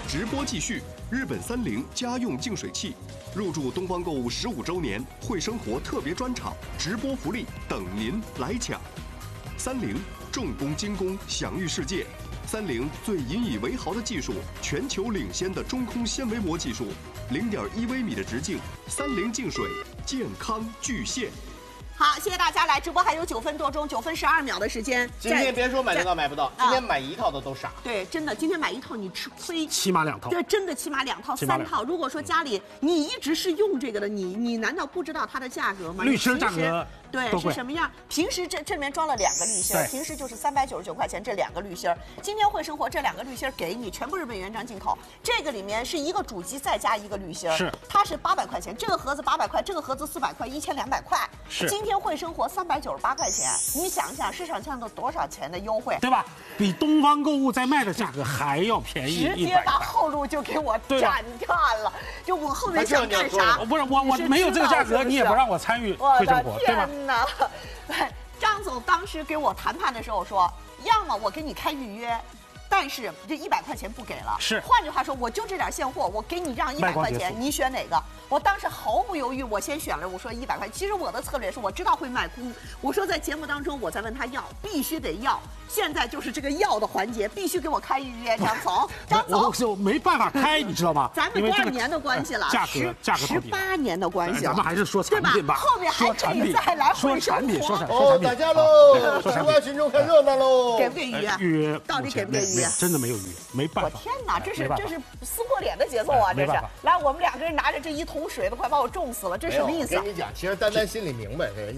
直播继续，日本三菱家用净水器入驻东方购物15周年会生活特别专场，直播福利等您来抢。三菱重工精工，享誉世界。三菱最引以为豪的技术，全球领先的中空纤维膜技术，0.1微米的直径，三菱净水健康巨献。 好，谢谢大家来直播，还有9分多钟，9分12秒的时间。 今天别说买得到买不到，今天买一套的都傻。 对，真的，今天买一套你吃亏， 起码2套。 对，真的起码2套、3套。如果说家里你一直是用这个的，你难道不知道它的价格吗？ 滤芯价格对是什么样？平时这里面装了2个滤芯，平时就是399块钱这2个滤芯。今天会生活这2个滤芯给你，全部日本原装进口。这个里面是一个主机再加一个滤芯， 是它是800块钱，这个盒子800块，这个盒子400块，1200块。 是今天会生活398块钱，你想想市场上都多少钱的优惠， 对吧？比东方购物在卖的价格还要便宜， 直接把后路就给我斩断了。就我后面想干啥？ 不是我没有这个价格，你也不让我参与会生活，对吧？ 天哪！张总当时给我谈判的时候说，要么我给你开预约。 但是这100块钱不给了， 是。 换句话说，我就这点现货，我给你让100块钱，你选哪个？我当时毫不犹豫，我先选了，我说100块。其实我的策略是我知道会卖空，我说在节目当中我再问他要，必须得要。现在就是这个要的环节，必须给我开预约，张总，张总， 我没办法开，你知道吗？ 咱们多少年的关系了？ 价格 18年的关系了。 咱们还是说产品吧， 后面还可以再来说产品，说产品。 哦，打架喽！吃瓜群众看热闹喽！ 给不给预约？ 预约到底给不给预约？ 真的没有预约，没办法。 我天哪，这是撕破脸的节奏啊！这是。来，我们2个人拿着这1桶水都快把我重死了，这什么意思？ 跟你讲，其实丹丹心里明白，人家。